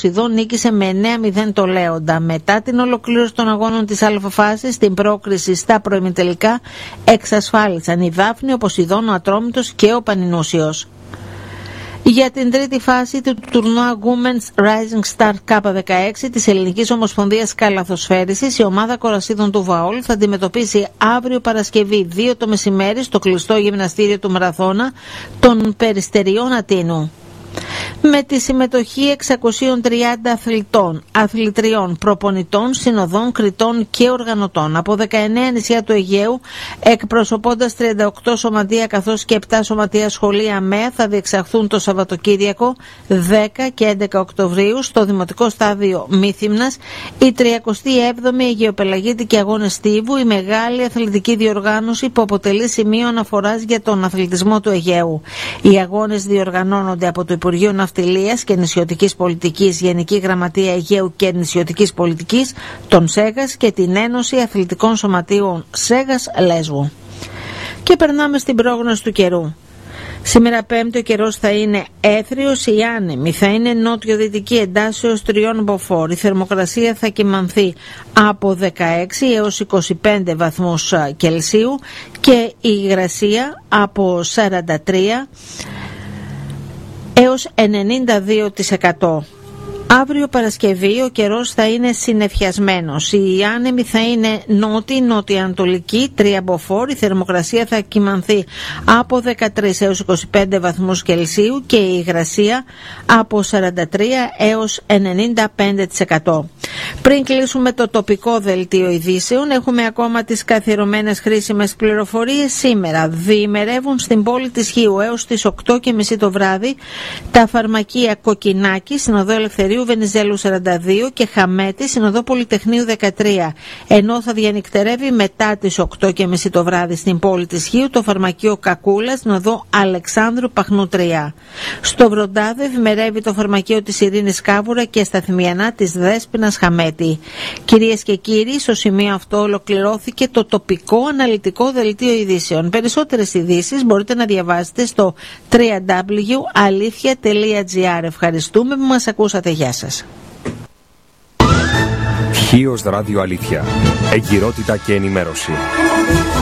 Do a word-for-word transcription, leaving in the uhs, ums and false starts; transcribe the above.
Ποσειδών νίκησε με εννέα μηδέν το Λέοντα. Μετά την ολοκλήρωση των αγώνων της Α φάσης, την πρόκριση στα προημιτελικά εξασφάλισαν η Δάφνη, ο Ποσειδών, ο Ατρόμητος και ο Πανινούσιος. Για την τρίτη φάση του τουρνουά Women's Rising Star Cup δεκαέξι της Ελληνικής Ομοσπονδίας Καλαθοσφαίρισης, η ομάδα κορασίδων του Βαόλ θα αντιμετωπίσει αύριο Παρασκευή δύο το μεσημέρι στο κλειστό γυμναστήριο του Μαραθώνα των Περιστεριών Αττίνου. Με τη συμμετοχή εξακόσιων τριάντα αθλητών, αθλητριών, προπονητών, συνοδών, κριτών και οργανωτών από δεκαεννέα νησιά του Αιγαίου, εκπροσωπώντας τριάντα οκτώ σωματεία καθώς και επτά σωματεία σχολεία ΜΕΑ, θα διεξαχθούν το Σαββατοκύριακο δέκα και έντεκα Οκτωβρίου στο Δημοτικό Στάδιο Μύθυμνας η τριακοστή έβδομη Αιγαιοπελαγίτικη Αγώνες Στίβου, η μεγάλη αθλητική διοργάνωση που αποτελεί σημείο αναφοράς για τον αθλητισμό του Αιγαίου. Οι αγώνες διοργανώνονται από το Υπουργείο Ναυτιλίας και Νησιωτικής Πολιτικής, Γενική Γραμματεία Αιγαίου και Νησιωτικής Πολιτικής, τον ΣΕΓΑΣ και την Ένωση Αθλητικών Σωματείων ΣΕΓΑΣ Λέσβου. Και περνάμε στην πρόγνωση του καιρού. Σήμερα Πέμπτη ο καιρός θα είναι έθριος ή άνεμη, θα είναι νότιο-δυτική εντάσεως τριών μποφόρ. Η θερμοκρασία θα κυμανθεί από δεκαέξι έως είκοσι πέντε βαθμούς Κελσίου και η υγρασία από σαράντα τρία έως ενενήντα δύο τοις εκατό. Αύριο Παρασκευή ο καιρός θα είναι συννεφιασμένος. Η άνεμη θα είναι νότι-νοτιοανατολική, τρία μποφόρ. Η θερμοκρασία θα κυμανθεί από δεκατρείς έως είκοσι πέντε βαθμούς Κελσίου και η υγρασία από σαράντα τρία έως ενενήντα πέντε τοις εκατό. Πριν κλείσουμε το τοπικό δελτίο ειδήσεων, έχουμε ακόμα τις καθιερωμένες χρήσιμες πληροφορίες. Σήμερα διημερεύουν στην πόλη της Χίου έως τις οκτώ και μισή το βράδυ τα φαρμακεία Κοκκινάκη, Συνοδό Ελευθερίου Βενιζέλου σαράντα δύο και Χαμέτη, Συνοδό Πολυτεχνείου δεκατρία, ενώ θα διανυκτερεύει μετά τις οκτώ και μισή το βράδυ στην πόλη της Χίου το φαρμακείο Κακούλα, Συνοδό Αλεξάνδρου Παχνού τρία. Στο Βροντάδο ευημερεύει το φαρμακείο της Ειρήνης Κάβουρα και στα Θημιανά της Δέσποινας Χαμέτη. Κυρίες και κύριοι, στο σημείο αυτό ολοκληρώθηκε το τοπικό αναλυτικό δελτίο ειδήσεων. Περισσότερες ειδήσεις μπορείτε να διαβάσετε στο double-u double-u double-u τελεία αλήθεια τελεία τζι άρ. Ευχαριστούμε που μας ακούσατε. Γεια σας. Χίος Ράδιο Αλήθεια. Εγκυρότητα και ενημέρωση.